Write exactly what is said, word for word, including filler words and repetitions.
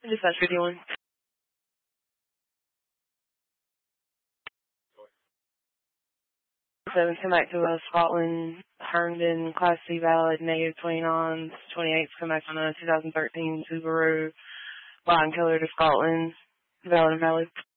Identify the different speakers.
Speaker 1: Dispatch fifty-one. Seven, come back to uh, Scotland, Herndon, Class C valid, negative twenty-nines, twenty-eights, come back on a two thousand thirteen Subaru, line killer to Scotland, valid and valid.